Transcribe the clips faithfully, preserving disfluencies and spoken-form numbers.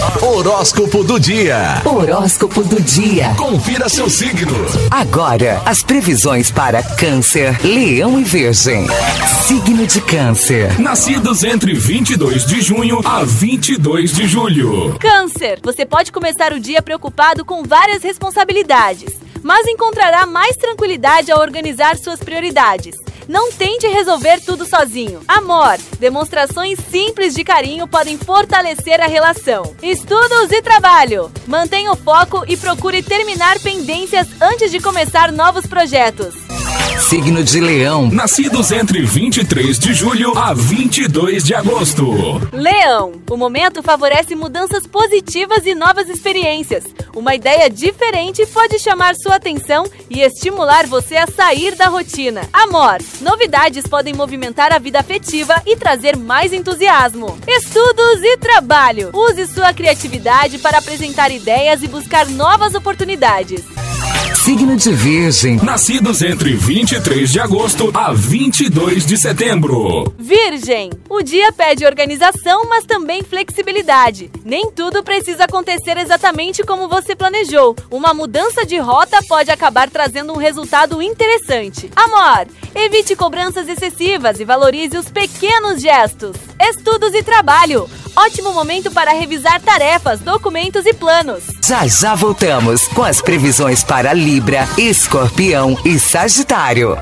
Horóscopo do dia. Horóscopo do dia. Confira seu signo. Agora, as previsões para Câncer, Leão e Virgem. Signo de Câncer. Nascidos entre vinte e dois de junho a vinte e dois de julho. Câncer, você pode começar o dia preocupado com várias responsabilidades, mas encontrará mais tranquilidade ao organizar suas prioridades. Não tente resolver tudo sozinho. Amor, demonstrações simples de carinho podem fortalecer a relação. Estudos e trabalho. Mantenha o foco e procure terminar pendências antes de começar novos projetos. Signo de Leão. Nascidos entre vinte e três de julho a vinte e dois de agosto. Leão, o momento favorece mudanças positivas e novas experiências. Uma ideia diferente pode chamar sua atenção e estimular você a sair da rotina. Amor, novidades podem movimentar a vida afetiva e trazer mais entusiasmo. Estudos e trabalho. Use sua criatividade para apresentar ideias e buscar novas oportunidades. Signo de Virgem. Nascidos entre vinte e três de agosto a vinte e dois de setembro. Virgem, o dia pede organização, mas também flexibilidade. Nem tudo precisa acontecer exatamente como você planejou. Uma mudança de rota pode acabar trazendo um resultado interessante. Amor, evite cobranças excessivas e valorize os pequenos gestos. Estudos e trabalho. Ótimo momento para revisar tarefas, documentos e planos. Já já voltamos com as previsões para Libra, Escorpião e Sagitário.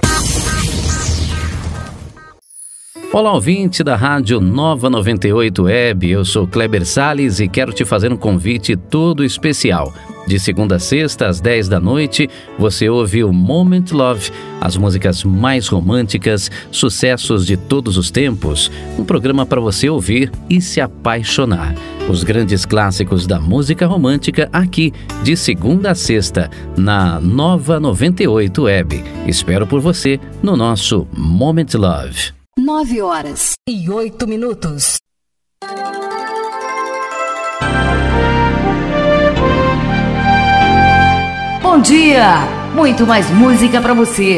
Olá, ouvinte da Rádio Nova noventa e oito Web, eu sou Kleber Salles e quero te fazer um convite todo especial. De segunda a sexta, às dez da noite, você ouve o Moment Love, as músicas mais românticas, sucessos de todos os tempos, um programa para você ouvir e se apaixonar. Os grandes clássicos da música romântica aqui, de segunda a sexta, na Nova noventa e oito Web. Espero por você no nosso Moment Love. Nove horas e oito minutos. Bom dia! Muito mais música para você.